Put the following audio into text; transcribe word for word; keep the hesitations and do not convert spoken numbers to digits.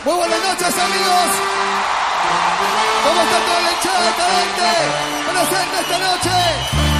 Muy buenas noches, amigos. ¿Cómo está toda la hinchada de Cadente? Presente esta noche.